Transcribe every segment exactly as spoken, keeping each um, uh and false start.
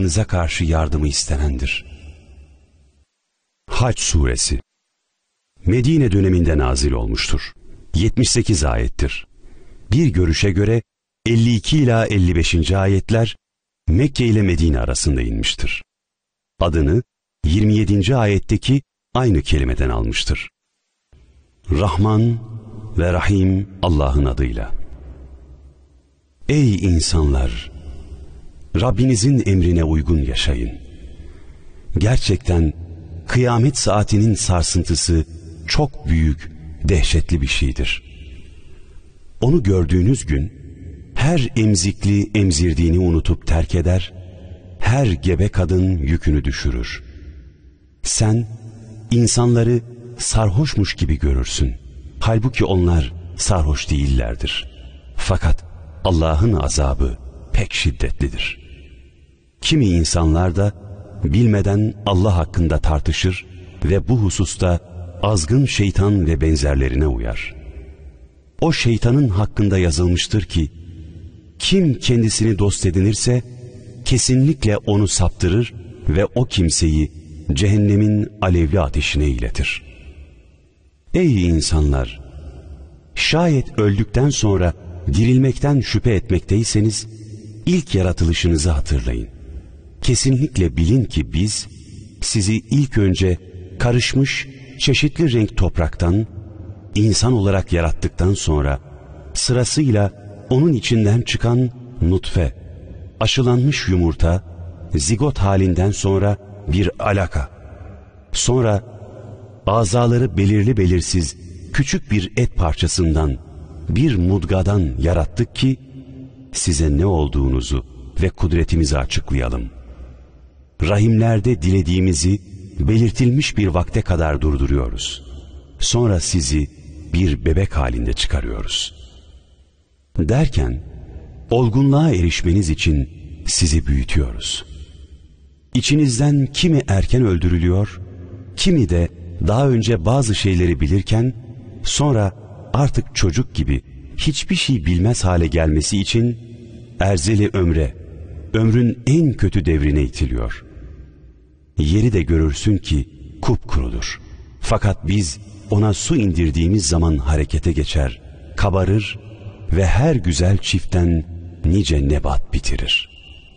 düşmanlarınıza karşı yardımı istenendir. Hac Suresi Medine döneminde nazil olmuştur. yetmiş sekiz ayettir. Bir görüşe göre elli iki ila elli beşinci ayetler Mekke ile Medine arasında inmiştir. Adını yirmi yedinci ayetteki aynı kelimeden almıştır. Rahman ve Rahim Allah'ın adıyla. Ey insanlar! Rabbinizin emrine uygun yaşayın. Gerçekten kıyamet saatinin sarsıntısı çok büyük, dehşetli bir şeydir. Onu gördüğünüz gün her emzikli emzirdiğini unutup terk eder, her gebe kadın yükünü düşürür. Sen insanları sarhoşmuş gibi görürsün. Halbuki onlar sarhoş değillerdir. Fakat Allah'ın azabı pek şiddetlidir. Kimi insanlar da bilmeden Allah hakkında tartışır ve bu hususta azgın şeytan ve benzerlerine uyar. O şeytanın hakkında yazılmıştır ki, kim kendisini dost edinirse kesinlikle onu saptırır ve o kimseyi cehennemin alevli ateşine iletir. Ey insanlar! Şayet öldükten sonra dirilmekten şüphe etmekteyseniz ilk yaratılışınızı hatırlayın. Kesinlikle bilin ki biz sizi ilk önce karışmış çeşitli renk topraktan insan olarak yarattıktan sonra sırasıyla onun içinden çıkan nutfe, aşılanmış yumurta, zigot halinden sonra bir alaka, sonra azaları belirli belirsiz küçük bir et parçasından, bir mudgadan yarattık ki size ne olduğunuzu ve kudretimizi açıklayalım. Rahimlerde dilediğimizi belirtilmiş bir vakte kadar durduruyoruz. Sonra sizi bir bebek halinde çıkarıyoruz. Derken olgunluğa erişmeniz için sizi büyütüyoruz. İçinizden kimi erken öldürülüyor, kimi de daha önce bazı şeyleri bilirken sonra artık çocuk gibi hiçbir şey bilmez hale gelmesi için erzeli ömre, ömrün en kötü devrine itiliyor. Yeri de görürsün ki kupkurudur. Fakat biz ona su indirdiğimiz zaman harekete geçer, kabarır ve her güzel çiftten nice nebat bitirir.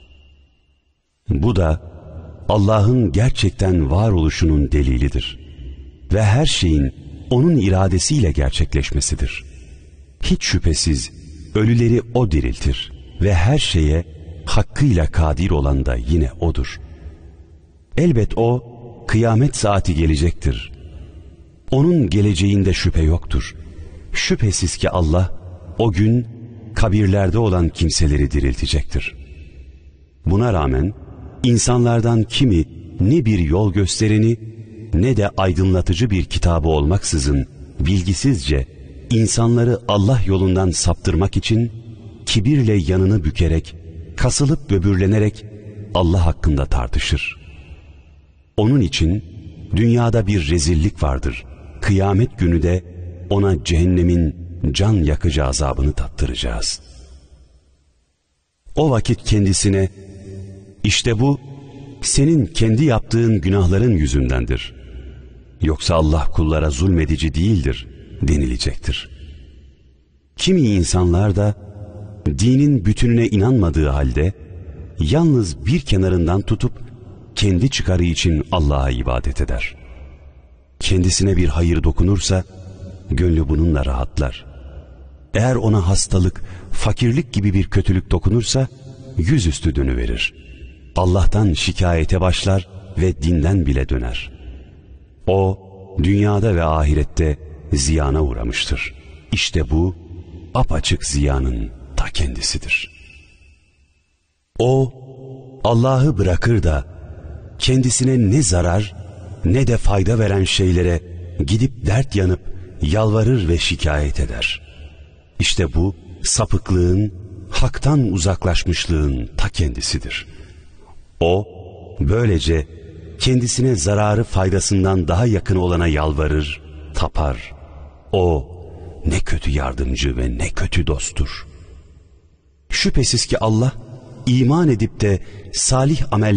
Bu da Allah'ın gerçekten varoluşunun delilidir ve her şeyin onun iradesiyle gerçekleşmesidir. Hiç şüphesiz ölüleri O diriltir ve her şeye hakkıyla kadir olan da yine O'dur. Elbet O, kıyamet saati gelecektir. Onun geleceğinde şüphe yoktur. Şüphesiz ki Allah, o gün kabirlerde olan kimseleri diriltecektir. Buna rağmen insanlardan kimi ne bir yol göstereni ne de aydınlatıcı bir kitabı olmaksızın bilgisizce insanları Allah yolundan saptırmak için kibirle yanını bükerek, kasılıp böbürlenerek Allah hakkında tartışır. Onun için dünyada bir rezillik vardır. Kıyamet günü de ona cehennemin can yakıcı azabını tattıracağız. O vakit kendisine, işte bu senin kendi yaptığın günahların yüzündendir. Yoksa Allah kullara zulmedici değildir denilecektir. Kimi insanlar da dinin bütününe inanmadığı halde yalnız bir kenarından tutup kendi çıkarı için Allah'a ibadet eder. Kendisine bir hayır dokunursa gönlü bununla rahatlar. Eğer ona hastalık, fakirlik gibi bir kötülük dokunursa yüzüstü dönüverir. Allah'tan şikayete başlar ve dinden bile döner. O dünyada ve ahirette ziyana uğramıştır. İşte bu apaçık ziyanın ta kendisidir. O Allah'ı bırakır da kendisine ne zarar ne de fayda veren şeylere gidip dert yanıp yalvarır ve şikayet eder. İşte bu sapıklığın, haktan uzaklaşmışlığın ta kendisidir. O böylece kendisine zararı faydasından daha yakın olana yalvarır, tapar. O ne kötü yardımcı ve ne kötü dosttur. Şüphesiz ki Allah iman edip de salih amel